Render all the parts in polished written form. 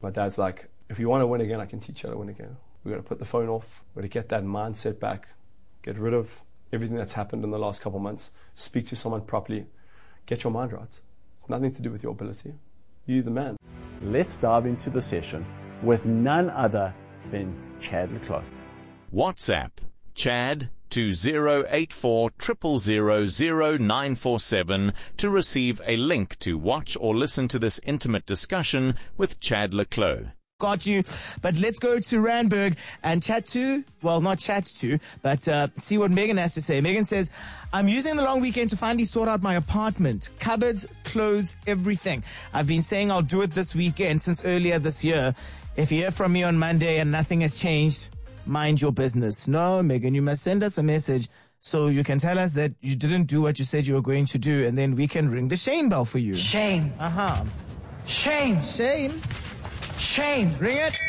My dad's like, if you want to win again, I can teach you how to win again. We've got to put the phone off. We've got to get that mindset back. Get rid of everything that's happened in the last couple of months. Speak to someone properly. Get your mind right. It's nothing to do with your ability. You're the man. Let's dive into the session with none other than Chad le Clos. WhatsApp Chad 2084 000 947 to receive a link to watch or listen to this intimate discussion with Chad le Clos. Got you. But let's go to Randburg and see what Megan has to say. Megan says, I'm using the long weekend to finally sort out my apartment. Cupboards, clothes, everything. I've been saying I'll do it this weekend since earlier this year. If you hear from me on Monday and nothing has changed, mind your business. No, Megan, you must send us a message so you can tell us that you didn't do what you said you were going to do, and then we can ring the shame bell for you. Shame. Shame. Shame. Shame. Ring it.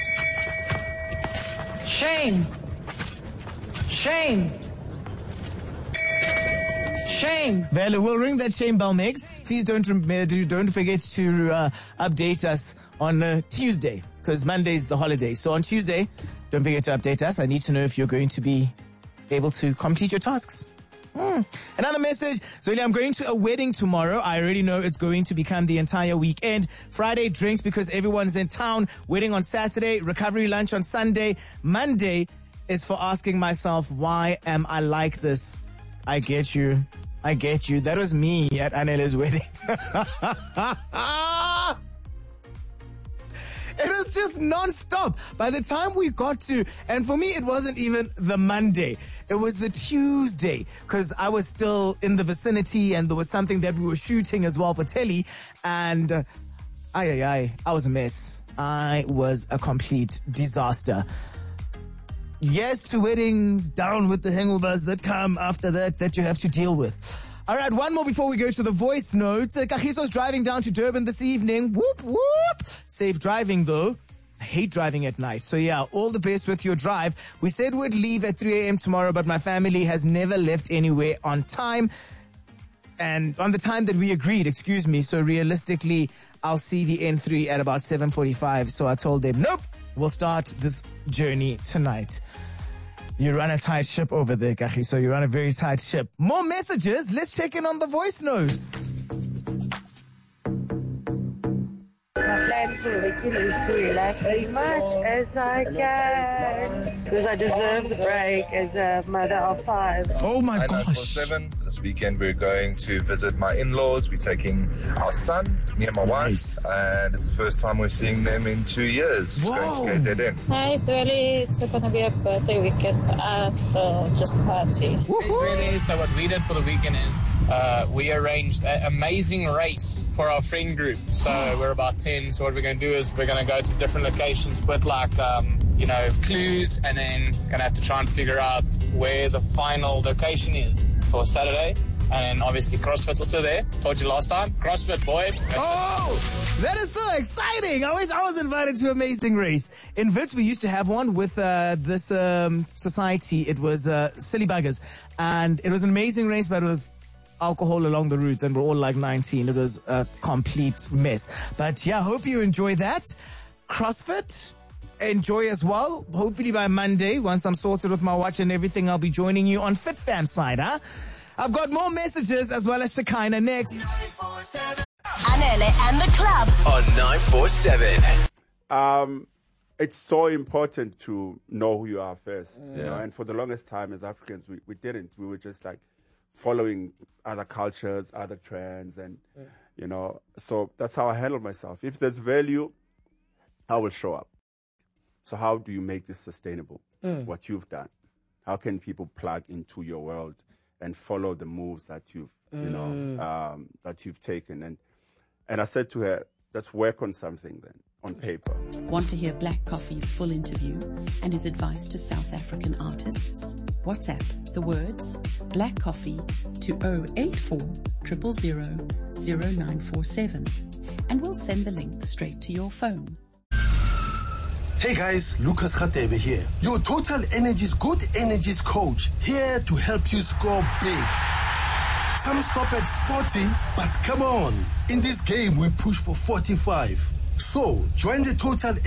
Shame. Shame. Shame. Velu, we'll ring that shame bell, Megs. Please don't forget to update us on Tuesday, because Monday's the holiday. So on Tuesday, don't forget to update us. I need to know if you're going to be able to complete your tasks. Another message. Zoe, I'm going to a wedding tomorrow. I already know it's going to become the entire weekend. Friday, drinks because everyone's in town. Wedding on Saturday. Recovery lunch on Sunday. Monday is for asking myself, why am I like this? I get you. That was me at Anela's wedding. It was just non-stop. By the time we got to, and for me, it wasn't even the Monday. It was the Tuesday, because I was still in the vicinity and there was something that we were shooting as well for telly. And I was a mess. I was a complete disaster. Yes to weddings, down with the hangovers that come after that you have to deal with. All right, one more before we go to the voice note. Kagiso's driving down to Durban this evening. Whoop, whoop. Safe driving, though. I hate driving at night. So, yeah, all the best with your drive. We said we'd leave at 3 a.m. tomorrow, but my family has never left anywhere on time. And on the time that we agreed, So, realistically, I'll see the N3 at about 7:45. So I told them, nope, we'll start this journey tonight. You run a tight ship over there, Kachi. So you run a very tight ship. More messages. Let's check in on the voice notes. My plan for the weekend is to relax as much as I can, because I deserve the break as a mother of 5. Oh my gosh. 7. This weekend we're going to visit my in-laws. We're taking our son, me and my wife, and it's the first time we're seeing them in 2 years. Whoa. Going to KZN. Hi, Swelly. It's going to be a birthday weekend for us, so just party. Really, so what we did for the weekend is we arranged an amazing race for our friend group. So we're about 10. So what we're going to do is we're going to go to different locations with clues, and then going to have to try and figure out where the final location is for Saturday. And then obviously CrossFit also there. Told you last time. CrossFit, boy. Oh, that is so exciting. I wish I was invited to Amazing Race. In Wits, we used to have one with this society. It was Silly Buggers. And it was an amazing race, but with alcohol along the routes, and we're all like 19. It was a complete mess. But yeah, hope you enjoy that. CrossFit, enjoy as well. Hopefully by Monday, once I'm sorted with my watch and everything, I'll be joining you on Fit Fam side, huh? I've got more messages as well as Shekinah next. Anele and the club on 947. It's so important to know who you are first. You know, and for the longest time as Africans, we didn't. We were just like following other cultures, other trends, and so that's how I handle myself. If there's value, I will show up. So how do you make this sustainable? What you've done? How can people plug into your world and follow the moves that you've that you've taken? And I said to her, let's work on something then, on paper. Want to hear Black Coffee's full interview and his advice to South African artists? WhatsApp the words Black Coffee to 084 000 0947 and we'll send the link straight to your phone. Hey guys, Lucas Khatebe here. Your Total Energies Good Energies coach, here to help you score big. Some stop at 40, but come on. In this game, we push for 45. So, join the Total